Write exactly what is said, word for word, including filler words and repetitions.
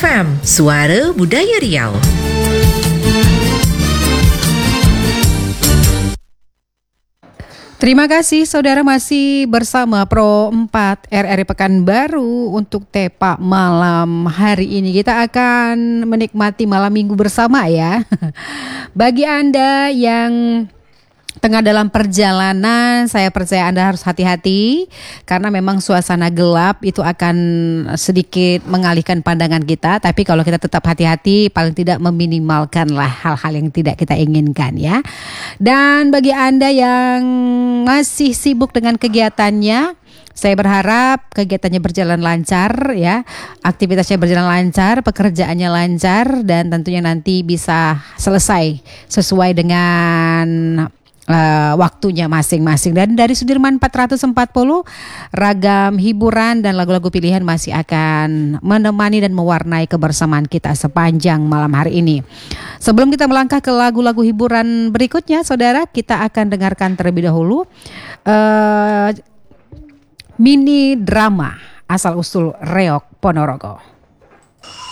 M, Suara Budaya Riau. Terima kasih saudara masih bersama Pro empat R R I Pekanbaru untuk Tepa malam hari ini. Kita akan menikmati malam minggu bersama ya. Bagi Anda yang tengah dalam perjalanan, saya percaya Anda harus hati-hati karena memang suasana gelap itu akan sedikit mengalihkan pandangan kita. Tapi kalau kita tetap hati-hati, paling tidak meminimalkanlah hal-hal yang tidak kita inginkan ya. Dan bagi Anda yang masih sibuk dengan kegiatannya, saya berharap kegiatannya berjalan lancar ya, aktivitasnya berjalan lancar, pekerjaannya lancar, dan tentunya nanti bisa selesai sesuai dengan Uh, waktunya masing-masing. Dan dari Sudirman empat ratus empat puluh, ragam hiburan dan lagu-lagu pilihan masih akan menemani dan mewarnai kebersamaan kita sepanjang malam hari ini. Sebelum kita melangkah ke lagu-lagu hiburan berikutnya, saudara, kita akan dengarkan terlebih dahulu uh, mini drama asal-usul Reog Ponorogo.